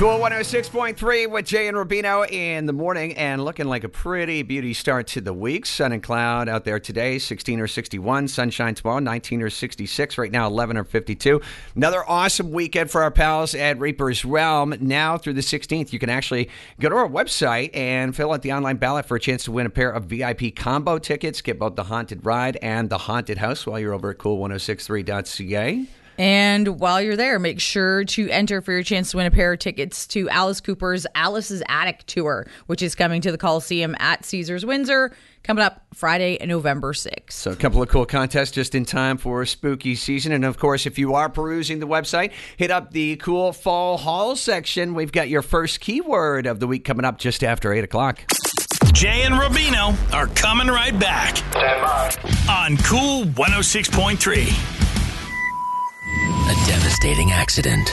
Cool 106.3 with Jay and Rubino in the morning, and looking like a pretty beauty start to the week. Sun and cloud out there today, 16 or 61. Sunshine tomorrow, 19 or 66. Right now, 11 or 52. Another awesome weekend for our pals at Reaper's Realm. Now through the 16th, you can actually go to our website and fill out the online ballot for a chance to win a pair of VIP combo tickets. Get both the Haunted Ride and the Haunted House while you're over at cool1063.ca. And while you're there, make sure to enter for your chance to win a pair of tickets to Alice Cooper's Alice's Attic Tour, which is coming to the Coliseum at Caesars Windsor, coming up Friday, November 6th. So a couple of cool contests just in time for spooky season. And, of course, if you are perusing the website, hit up the cool fall haul section. We've got your first keyword of the week coming up just after 8 o'clock. Jay and Rubino are coming right back. Stand by. On Cool 106.3. A devastating accident.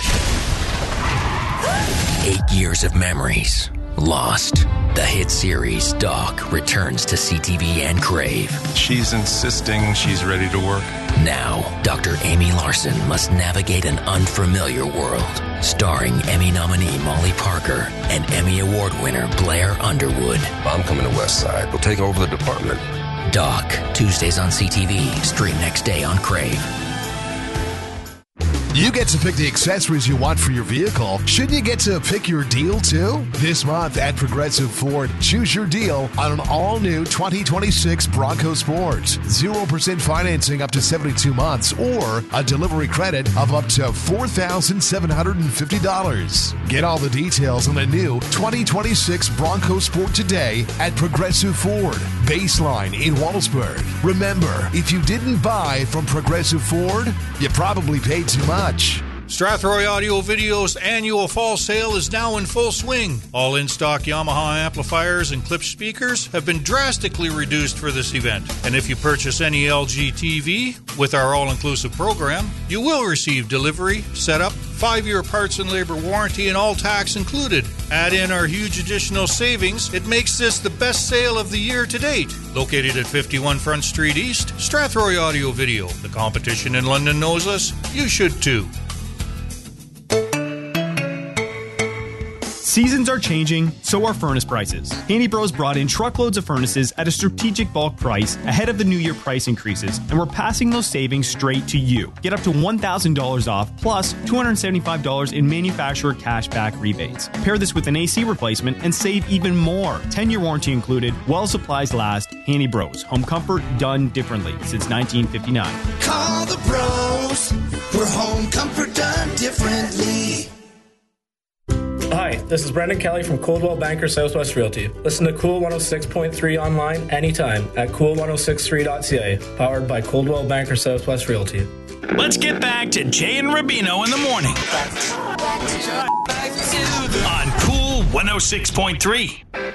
8 years of memories lost. The hit series Doc returns to CTV and Crave. She's insisting she's ready to work. Now, Dr. Amy Larson must navigate an unfamiliar world. Starring Emmy nominee Molly Parker and Emmy Award winner Blair Underwood. I'm coming to West Side. We'll take over the department. Doc, Tuesdays on CTV. Stream next day on Crave. You get to pick the accessories you want for your vehicle. Shouldn't you get to pick your deal too? This month at Progressive Ford, choose your deal on an all-new 2026 Bronco Sport. 0% financing up to 72 months or a delivery credit of up to $4,750. Get all the details on the new 2026 Bronco Sport today at Progressive Ford, Baseline in Wallsburg. Remember, if you didn't buy from Progressive Ford, you probably paid too much. Strathroy Audio Video's annual fall sale is now in full swing. All in-stock Yamaha amplifiers and Klipsch speakers have been drastically reduced for this event. And if you purchase any LG TV with our all-inclusive program, you will receive delivery, setup, 5-year parts and labor warranty, and all tax included. Add in our huge additional savings. It makes this the best sale of the year to date. Located at 51 Front Street East, Strathroy Audio Video. The competition in London knows us. You should too. Seasons are changing, so are furnace prices. Handy Bros brought in truckloads of furnaces at a strategic bulk price ahead of the New Year price increases, and we're passing those savings straight to you. Get up to $1,000 off, plus $275 in manufacturer cashback rebates. Pair this with an AC replacement and save even more. 10-year warranty included, while supplies last. Handy Bros, home comfort done differently since 1959. Call the pros, for home comfort done differently. Hi, this is Brendan Kelly from Coldwell Banker Southwest Realty. Listen to Cool 106.3 online anytime at cool1063.ca. Powered by Coldwell Banker Southwest Realty. Let's get back to Jay and Rubino in the morning. On Cool 106.3.